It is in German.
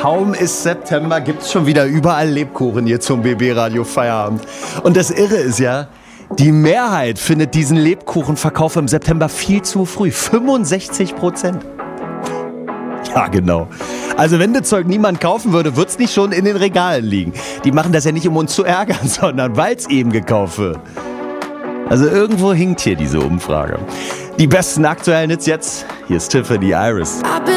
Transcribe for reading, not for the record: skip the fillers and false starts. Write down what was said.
Kaum ist September, gibt's schon wieder überall Lebkuchen hier zum BB Radio Feierabend. Und das Irre ist ja, die Mehrheit findet diesen Lebkuchenverkauf im September viel zu früh. 65%. Ja, genau. Also wenn das Zeug niemand kaufen würde, wird's nicht schon in den Regalen liegen. Die machen das ja nicht, um uns zu ärgern, sondern weil's eben gekauft wird. Also irgendwo hinkt hier diese Umfrage. Die besten aktuellen Hits jetzt. Hier ist Tiffany Iris.